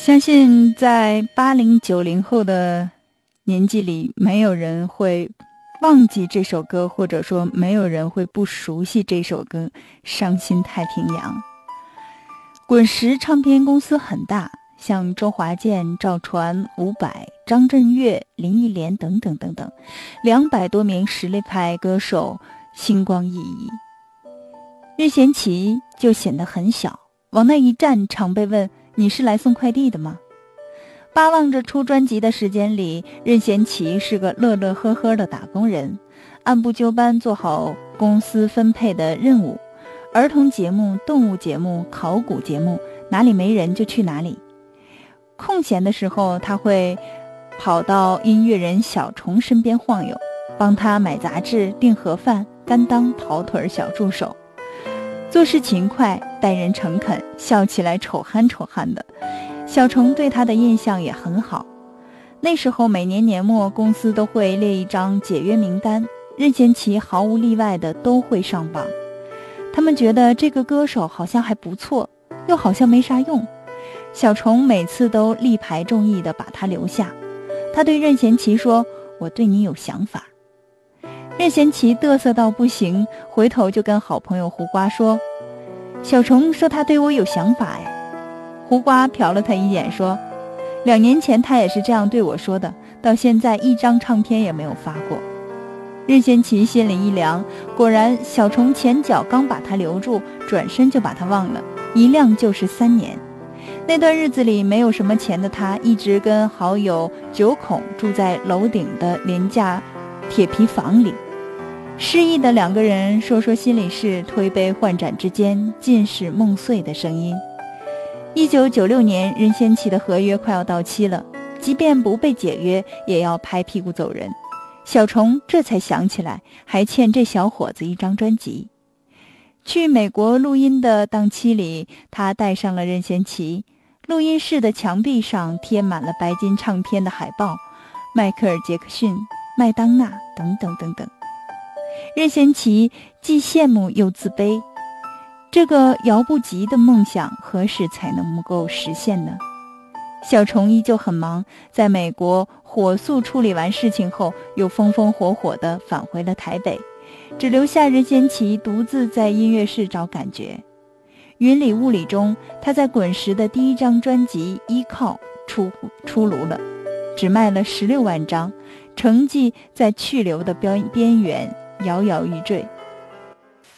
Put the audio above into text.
相信在80、90后的年纪里，没有人会忘记这首歌，或者说没有人会不熟悉这首歌《伤心太平洋》。滚石唱片公司很大，像周华健、赵传、伍佰、张震岳、林忆莲等等等等，200多名实力派歌手星光熠熠。任贤齐就显得很小，往那一站，常被问：你是来送快递的吗？巴望着出专辑的时间里，任贤齐是个乐乐呵呵的打工人，按部就班做好公司分配的任务，儿童节目、动物节目、考古节目，哪里没人就去哪里。空闲的时候，他会跑到音乐人小虫身边晃悠，帮他买杂志、订盒饭，甘当跑腿小助手。做事勤快，待人诚恳，笑起来丑憨丑憨的。小虫对他的印象也很好。那时候每年年末，公司都会列一张解约名单，任贤齐毫无例外的都会上榜。他们觉得这个歌手好像还不错，又好像没啥用。小虫每次都力排众议的把他留下。他对任贤齐说：我对你有想法。任贤齐嘚瑟到不行，回头就跟好朋友胡瓜说：小虫说他对我有想法哎。胡瓜瞟了他一眼说：2年前他也是这样对我说的，到现在一张唱片也没有发过。任贤齐心里一凉，果然小虫前脚刚把他留住，转身就把他忘了，一晾就是3年。那段日子里没有什么钱的他，一直跟好友九孔住在楼顶的廉价铁皮房里。失意的2个人说说心里事，推杯换盏之间尽是梦碎的声音。1996年，任贤齐的合约快要到期了，即便不被解约，也要拍屁股走人。小虫这才想起来，还欠这小伙子一张专辑。去美国录音的档期里，他带上了任贤齐。录音室的墙壁上贴满了白金唱片的海报，迈克尔·杰克逊、麦当娜等等等等。任贤齐既羡慕又自卑，这个遥不及的梦想何时才能够实现呢？小虫依旧很忙，在美国火速处理完事情后，又风风火火地返回了台北，只留下任贤齐独自在音乐室找感觉。云里雾里中，他在滚石的第1张专辑《依靠》出炉了，只卖了16万张，成绩在去留的边缘摇摇欲坠。